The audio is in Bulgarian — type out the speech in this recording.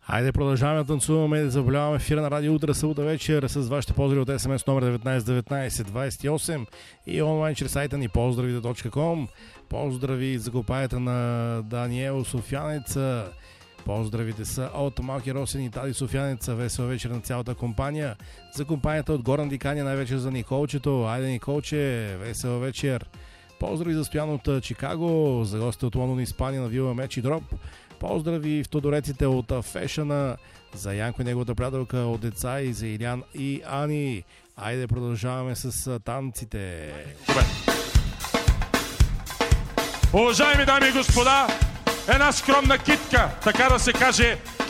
Хайде, продължаваме да танцуваме и да заболяваме ефира на Радио Утре, събота вечер с вашите поздрави от СМС номер 191928 и онлайн чрез сайта ни поздравите.com. Поздрави за компанията на Даниел Софиянеца. Поздравите са от Малки Росен и Тади Софиянеца. Весела вечер на цялата компания. За компанията от Горан Диканя, най-вече за Николчето. Айде, Николче, весела вечер. Поздрави за Стоян от Чикаго, за гостите от Лондон, Испания на Вила Меч и Дроп. Поздрави в Тодореците от Фешъна, за Янко и неговата приятелка от деца и за Илян и Ани. Айде, продължаваме с танците. Добре. Уважаеми дами и господа, една скромна китка, така да се каже,